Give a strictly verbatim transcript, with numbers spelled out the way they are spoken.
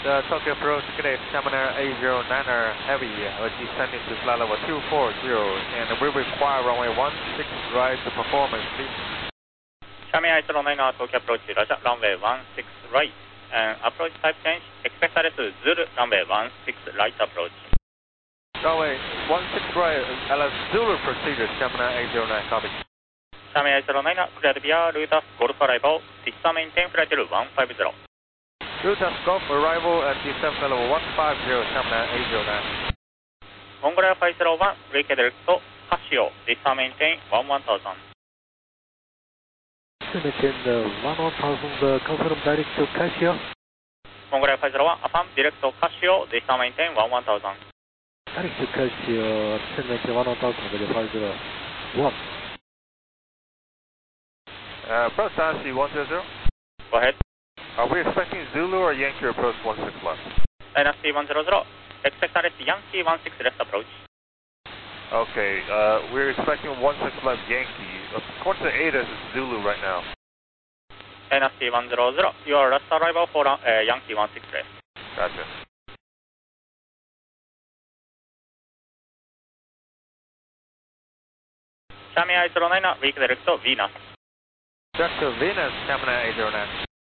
The Tokyo approach today, Gemini eight zero niner Heavy, uh, descending to flight level two four zero, and we require runway one six right to performance, please. Gemini eight zero niner Tokyo approach, Roger, runway one six right, and approach type change, expected to Zulu, runway one six right approach. Runway one six right, L S Zulu procedure, Gemini eight zero nine, copy. Gemini eight zero niner, cleared via Rutas Golf arrival, descend maintain flight level one five zero. Rutas Golf arrival at descent level one five zero, Gemini eight zero nine. Mongolia five zero one, brake direct to Casio, descend maintain one one thousand. Maintain the one one thousand, uh, confirm direct to Casio. Mongolia five zero one, affirm direct to Casio, descend maintain one one thousand. Direct to Casio, descend maintain one one thousand, five zero one. Uh, approach N S C one zero zero. Go ahead. Are we expecting Zulu or Yankee approach one six left? N S C one zero zero, expected Yankee one six left approach. Okay, uh, we're expecting one six left Yankee. According to A D A S, it's Zulu right now. N S C one zero zero, your last arrival for uh, Yankee one six left. Gotcha. Gemini eight zero niner, weak direct to Venus. Direct to Venus, Gemini eight zero nine.